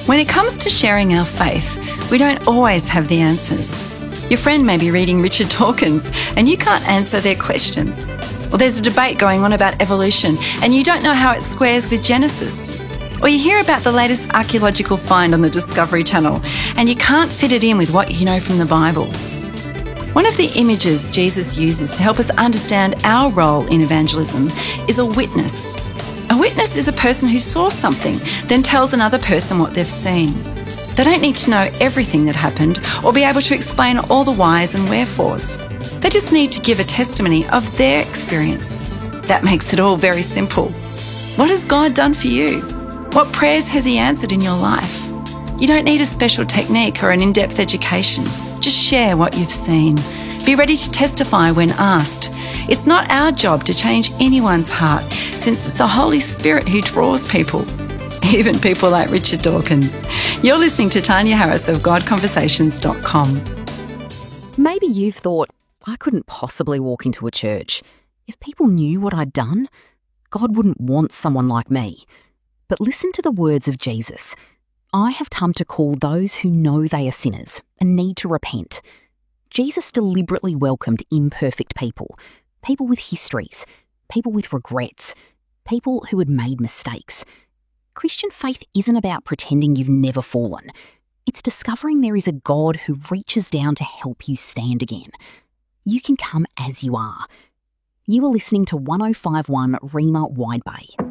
When it comes to sharing our faith, we don't always have the answers. Your friend may be reading Richard Dawkins and you can't answer their questions. Or there's a debate going on about evolution and you don't know how it squares with Genesis. Or you hear about the latest archaeological find on the Discovery Channel and you can't fit it in with what you know from the Bible. One of the images Jesus uses to help us understand our role in evangelism is a witness. A witness is a person who saw something, then tells another person what they've seen. They don't need to know everything that happened or be able to explain all the whys and wherefores. They just need to give a testimony of their experience. That makes it all very simple. What has God done for you? What prayers has He answered in your life? You don't need a special technique or an in-depth education. Just share what you've seen. Be ready to testify when asked. It's not our job to change anyone's heart, since it's the Holy Spirit who draws people, even people like Richard Dawkins. You're listening to Tanya Harris of GodConversations.com. Maybe you've thought, I couldn't possibly walk into a church. If people knew what I'd done, God wouldn't want someone like me. But listen to the words of Jesus. I have come to call those who know they are sinners and need to repent. Jesus deliberately welcomed imperfect people, people with histories, people with regrets, people who had made mistakes. Christian faith isn't about pretending you've never fallen. It's discovering there is a God who reaches down to help you stand again. You can come as you are. You are listening to 105.1 Rhema Wide Bay.